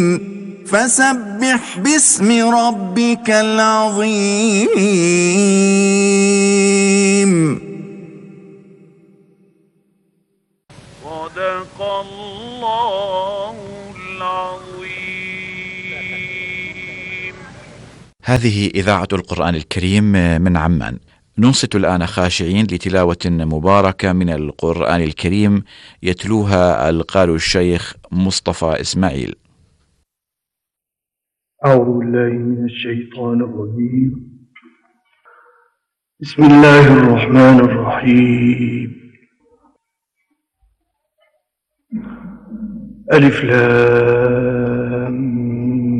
فسبح باسم ربك العظيم. صدق الله العظيم. هذه إذاعة القرآن الكريم من عمان. ننصت الآن خاشعين لتلاوة مباركة من القرآن الكريم يتلوها القارئ الشيخ مصطفى إسماعيل. أعوذ بالله من الشيطان الرجيم. بسم الله الرحمن الرحيم. ألف لام